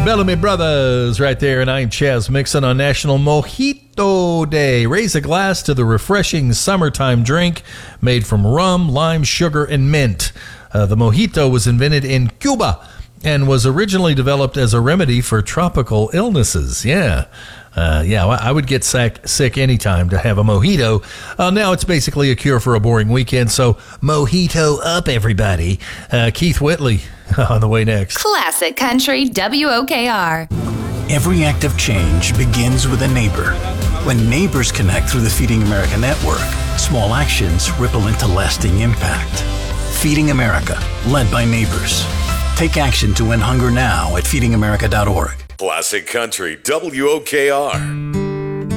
Bellamy Brothers right there, and I'm Chaz Mixon on National Mojito Day. Raise a glass to the refreshing summertime drink made from rum, lime, sugar, and mint. The mojito was invented in Cuba and was originally developed as a remedy for tropical illnesses. I would get sick anytime to have a mojito. Now it's basically a cure for a boring weekend, so mojito up, everybody. Keith Whitley on the way next. Classic Country WOKR. Every act of change begins with a neighbor. When neighbors connect through the Feeding America network, small actions ripple into lasting impact. Feeding America, led by neighbors. Take action to end hunger now at feedingamerica.org. Classic Country WOKR.